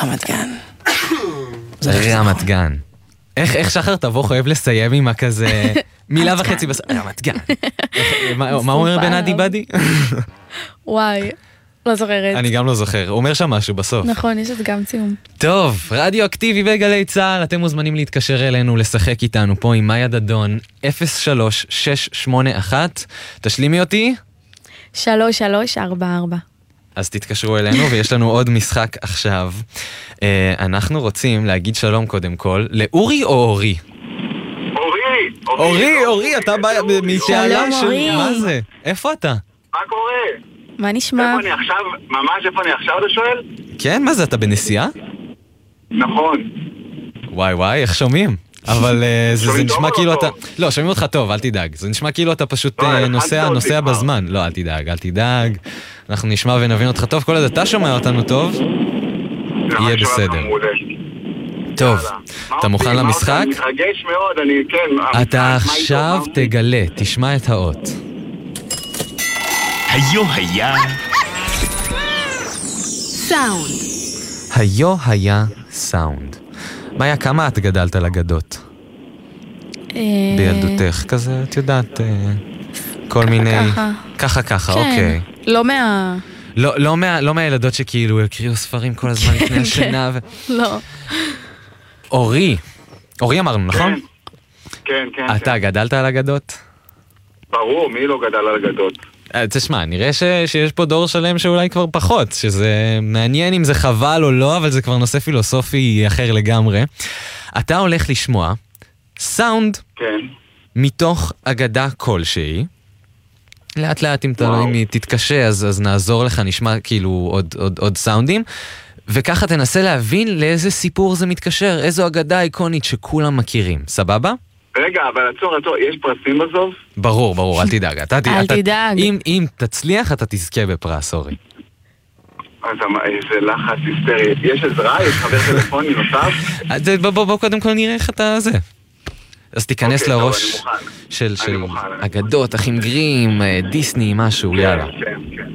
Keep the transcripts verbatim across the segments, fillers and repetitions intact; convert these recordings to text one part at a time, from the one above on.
רמת גן. רמת גן. איך, איך שחר תבוך אוהב לסיים עם הכזה מילה וחצי בס... רמת גן. מה אומר בנאדי בדי? וואי, לא זוכרת. אני גם לא זוכר, הוא אומר שם משהו בסוף. נכון, יש את גם ציום. טוב, רדיו אקטיבי בגלי צהל, אתם מוזמנים להתקשר אלינו, לשחק איתנו פה עם מאיה דדון, אפס שלוש שש שמונה אחת. תשלימי אותי? שלוש שלוש ארבע ארבע. אז תתקשרו אלינו, ויש לנו עוד משחק עכשיו. אנחנו רוצים להגיד שלום קודם כל, לאורי או אורי? אורי! אורי, אורי, אתה משאלה של... מה זה? איפה אתה? מה קורה? מה נשמע? איפה אני עכשיו? ממש איפה אני עכשיו, אתה שואל? כן, מה זה, אתה בנסיעה? נכון. וואי וואי, איך שומעים? אבל זה נשמע כאילו אתה... לא, שומעים אותך טוב, אל תדאג. זה נשמע כאילו אתה פשוט נוסע בזמן. לא, אל תדאג, אל תדאג. אנחנו נשמע ונבין אותך טוב. כל עוד אתה שומע אותנו טוב, יהיה בסדר. טוב, אתה מוכן למשחק? אני מתרגש מאוד, אני כן... אתה עכשיו תגלה, תשמע את האות. היו היה סאונד. היו היה סאונד. מאיה, כמה את גדלת על אגדות? בילדותך, כזה, את יודעת, כל מיני... ככה. ככה ככה, כן. אוקיי. לא מה... לא, לא מה, לא מהילדות שכאילו הקריאו ספרים כל הזמן לפני השינה ו... לא. אורי, אורי אמרנו, נכון? כן, כן. אתה גדלת על אגדות? ברור, מי לא גדל על אגדות? תשמע, נראה ש, שיש פה דור שלם שאולי כבר פחות, שזה מעניין אם זה חבל או לא, אבל זה כבר נושא פילוסופי אחר לגמרי. אתה הולך לשמוע סאונד כן. מתוך אגדה כלשהי. לאט לאט אם, אתה, אם תתקשה אז, אז נעזור לך, נשמע כאילו עוד, עוד, עוד סאונדים, וככה תנסה להבין לאיזה סיפור זה מתקשר, איזו אגדה איקונית שכולם מכירים, סבבה? רגע, אבל עצור, עצור, יש פרסים בסוף? ברור, ברור, אל תדאג. אתה, אל אתה, תדאג. אם, אם תצליח, אתה תזכה בפרס, אורי. אז איזה לחץ היסטרי. יש עזרה? יש חבר טלפוני נוסף? אז בוא, בוא, בוא קודם כל נראה איך אתה זה. אז תיכנס אוקיי, לראש טוב, אני מוכן. של, אני של מוכן, אני אגדות, אחים גרים, דיסני, משהו, יאללה. כן, כן.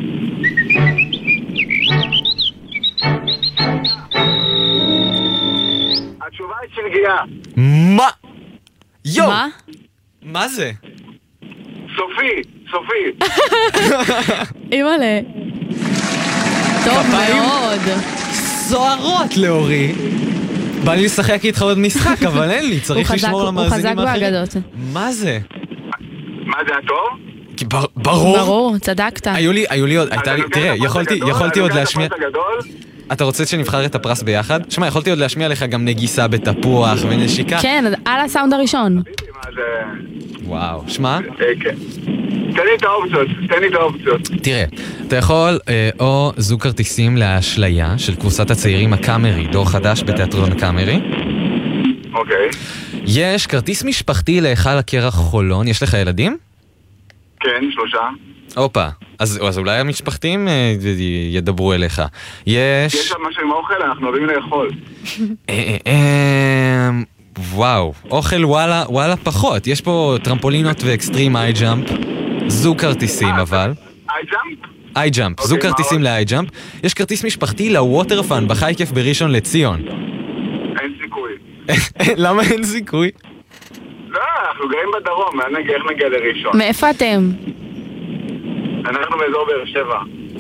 התשובה היא שנגיעה. מה? יו! מה? מה זה? סופי, סופי. אימא'לה. טוב כפיים? מאוד. סוערות לאורי. בא לי לשחק איתך עוד משחק, אבל אין לי, צריך הוא חזק- לשמור על הוא המאזינים חזק האחרים. באגדות. מה זה? מה זה הטוב? כי בר- ברור. ברור, צדקת. היו לי, היו לי עוד, הייתה לי, תראה, יכולתי, יכולתי עוד להשמיע... אתה רוצה שנבחר את הפרס ביחד? שמע, יכולתי עוד להשמיע לך גם נגיסה בתפוח ונשיקה. כן, על הסאונד הראשון. מה זה... וואו, שמע, כן. תן לי את האופציות, תן לי את האופציות. תראה, אתה יכול אה, או זוג כרטיסים לאשליה של קבוצת הצעירים הקאמרי, דור חדש בתיאטרון הקאמרי. אוקיי. יש כרטיס משפחתי להיכל הקרח חולון, יש לך ילדים? כן, שלושה. הופה, אז, אז אולי המשפחתיים אה, ידברו אליך. יש... יש שם משהו עם האוכל, אנחנו אוהבים לאכול. אה, אה, אה, וואו, אוכל וואלה, וואלה פחות. יש פה טרמפולינות ואקסטרים איי ג'אמפ, זוג כרטיסים אבל. איי ג'אמפ? איי ג'אמפ, אוקיי, זוג מה כרטיסים עוד? לאיי ג'אמפ. יש כרטיס משפחתי לווטרפאן בחי כיף בראשון לציון. אין סיכוי. למה אין סיכוי? לא, אנחנו גרים בדרום, איך נגיע לראשון? מאיפה אתם? אנחנו באזור באר שבע.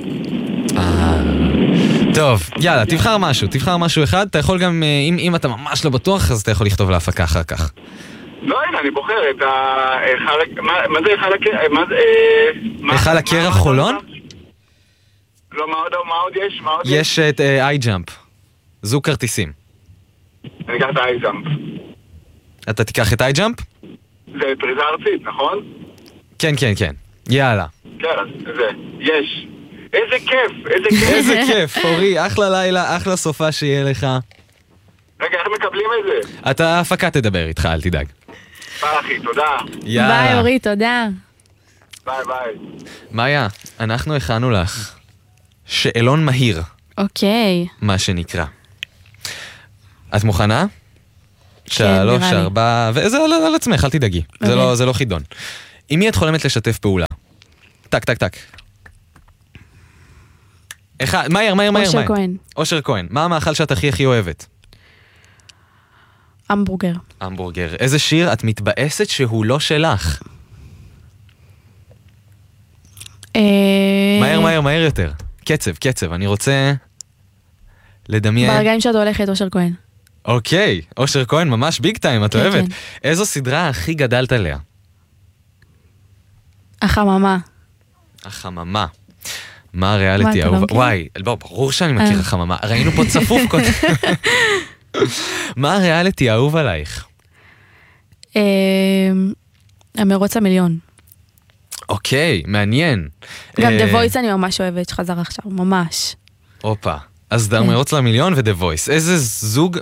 טוב, יאללה, תבחר משהו, תבחר משהו אחד. אתה יכול גם, אה, אם, אם אתה ממש לא בטוח, אז אתה יכול לכתוב להפקה אחר כך. לא, הנה, אני בוחר את ה... היכל- מה מה זה היכל הקרח? מה זה... אה, מה- היכל מה- הקרח מה- חולון? לא, מה עוד מה עוד יש? מה עוד יש? יש את איי ג'אמפ, זוג כרטיסים. אני אקח את האיי ג'אמפ. אתה תיקח את איי ג'אמפ? זה פריזה ארצית, נכון? כן, כן, כן. יאללה. כן, אז זה. יש. איזה כיף, איזה כיף. איזה כיף, אורי, אחלה לילה, אחלה סופה שיהיה לך. רגע, איך מקבלים את זה? אתה הפקה תדבר איתך, אל תדאג. ביי אחי, תודה. יאללה. ביי אורי, תודה. ביי ביי. מאיה, אנחנו הכנו לך שאלון מהיר, אוקיי. מה שנקרא. את מוכנה? נראה שלוש, לי. ארבע, וזה על, על עצמך, אל תדאגי. זה אוקיי. לא, זה לא חידון. עם מי את חולמת לשתף פעולה? טק, טק, טק. אחד, מהר, מהר, מהר. אושר מהר. כהן. אושר כהן. מה המאכל שאת הכי הכי אוהבת? המבורגר. המבורגר. איזה שיר את מתבאסת שהוא לא שלך? אה, מהר, מהר, מהר יותר. קצב, קצב. אני רוצה לדמיין. ברגעים שאת הולכת, אושר כהן. אוקיי, אושר כהן ממש ביג טיים, את כן, אוהבת. כן. איזו סדרה הכי גדלת עליה? החממה. החממה. מה הריאליטי מה, אתה לא האהוב? מכיר? וואי, בוא, ברור שאני מכיר אה. החממה. ראינו פה צפוף קודם. מה הריאליטי האהוב עלייך? אה, המרוץ המיליון. אוקיי, מעניין. גם אה, The Voice אני ממש אוהבת, שחזר עכשיו, ממש. הופה. אז דר כן. מרוץ למיליון ו-The Voice. איזה זוג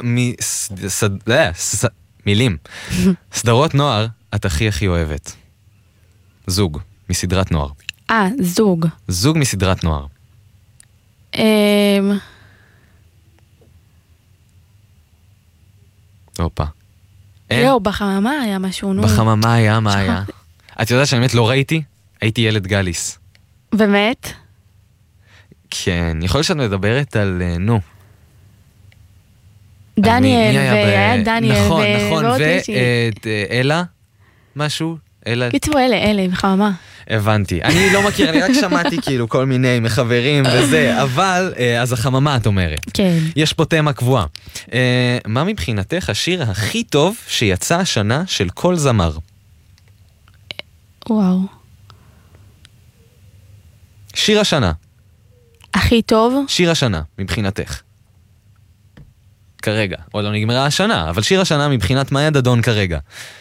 מילים. סדרות נוער את הכי הכי אוהבת. זוג מסדרת נוער. אה, זוג. זוג מסדרת נוער. אה, הופה. אין? לא, בחממה היה משהו, נו. בחממה היה, מה היה? שכחתי. את יודעת שאני באמת לא ראיתי? הייתי ילד גליס. באמת? כן, יכול להיות שאת מדברת על, אה, נו. דניאל, מי- מי היה ב- והיה דניאל, נכון, ו- נכון, ועוד מישהי. ואלה? משהו? אלה? קיצור, אלה, אלה, בחממה. הבנתי. אני לא מכיר, אני רק שמעתי כאילו כל מיני מחברים וזה, אבל, אה, אז החממה את אומרת. כן. יש פה תמה קבועה. אה, מה מבחינתך השיר הכי טוב שיצא השנה של כל זמר? וואו. שיר השנה. הכי טוב? שיר השנה, מבחינתך. כרגע. עוד לא נגמרה השנה, אבל שיר השנה מבחינת מאיה דדון כרגע.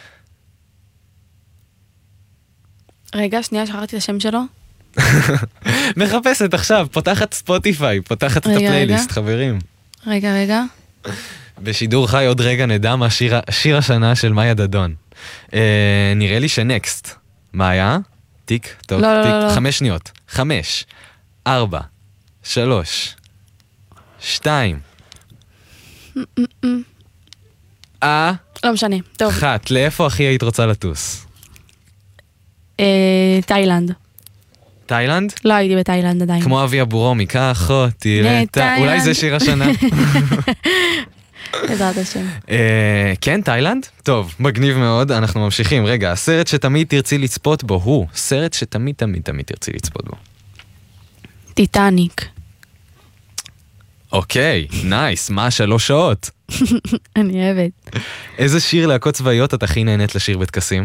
רגע, שנייה, שכחתי את השם שלו. מחפשת עכשיו, פותחת ספוטיפיי, פותחת את רגע, הפלייליסט, רגע. חברים. רגע, רגע. בשידור חי עוד רגע נדע מה שיר, שיר השנה של מאיה דדון. אה, נראה לי שנקסט. מאיה? טיק, טוק, לא, לא, טיק. לא, לא. חמש שניות. חמש, ארבע, שלוש, שתיים. אה, לא משנה. טוב. אחת. לאיפה הכי היית רוצה לטוס? אה, תאילנד. תאילנד? לא הייתי בתאילנד עדיין. כמו אבי אבורומי, קח אותי לתאילנד. לתאילנד. אולי זה שיר השנה. בעזרת השם. אה, כן, תאילנד? טוב, מגניב מאוד, אנחנו ממשיכים. רגע, הסרט שתמיד תרצי לצפות בו הוא סרט שתמיד תמיד תמיד תרצי לצפות בו. טיטניק. אוקיי, נייס, מה שלוש שעות? אני אוהבת. איזה שיר להקות צבאיות את הכי נהנית לשיר בטקסים?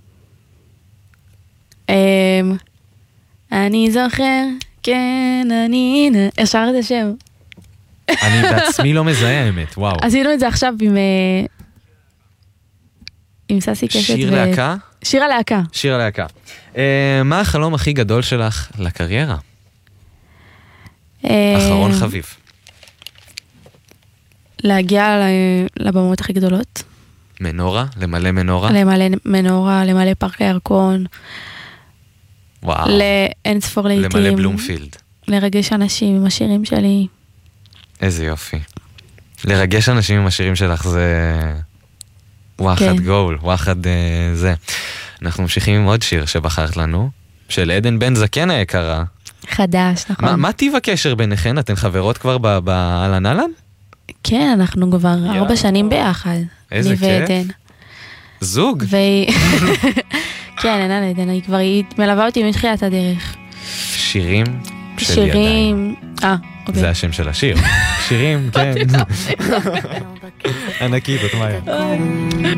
אמ, אני זוכר, כן, אני... השאר את השם. אני בעצמי לא מזהה האמת, וואו. עשינו את זה עכשיו עם... אה, עם ססי קשת. שיר ו- להקה? שיר הלהקה. שיר הלהקה. אה, מה החלום הכי גדול שלך לקריירה? אה, אחרון חביב. להגיע ל- לבמות הכי גדולות. מנורה? למלא מנורה? למלא מנורה, למלא פארק הירקון, וואו. לאין ספור לעיתים. למלא בלומפילד. לרגש אנשים עם השירים שלי. איזה יופי. לרגש אנשים עם השירים שלך זה... וואחד כן. גול, וואחד אה, זה. אנחנו ממשיכים עם עוד שיר שבחרת לנו, של עדן בן זקן היקרה. חדש, נכון. מה, מה טיב הקשר ביניכן? אתן חברות כבר באהלן אהלן? כן, אנחנו כבר יאללה. ארבע שנים ביחד. איזה אני כיף. ועדן. זוג? והיא... כן, אין על עדן, היא כבר היא מלווה אותי מתחילת הדרך. שירים של ידיים. שירים... אה, אוקיי. זה השם של השיר. שירים, כן. ענקית, את מאיה.